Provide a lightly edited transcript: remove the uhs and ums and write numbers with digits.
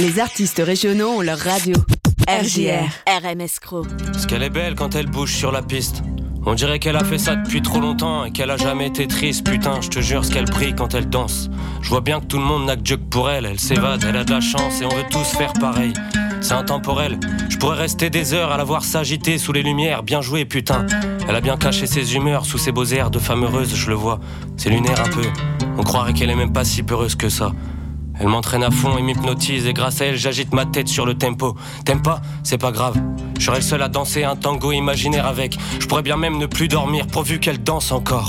Les artistes régionaux ont leur radio. RJR, RMS Cro. Parce qu'elle est belle quand elle bouge sur la piste. On dirait qu'elle a fait ça depuis trop longtemps et qu'elle a jamais été triste. Putain, je te jure ce qu'elle brille quand elle danse. Je vois bien que tout le monde n'a que Dieu que pour elle. Elle s'évade, elle a de la chance et on veut tous faire pareil. C'est intemporel, je pourrais rester des heures à la voir s'agiter sous les lumières. Bien joué putain, elle a bien caché ses humeurs sous ses beaux airs de femme heureuse, je le vois. C'est lunaire un peu, on croirait qu'elle est même pas si peureuse que ça. Elle m'entraîne à fond et m'hypnotise et grâce à elle j'agite ma tête sur le tempo. T'aimes pas? C'est pas grave, je serai le seul à danser un tango imaginaire avec. Je pourrais bien même ne plus dormir pourvu qu'elle danse encore.